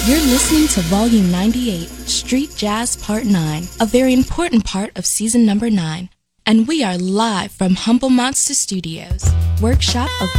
You're listening to Volume 98, Street Jazz Part 9, a very important part of Season Number 9. And we are live from Humble Monster Studios, workshop of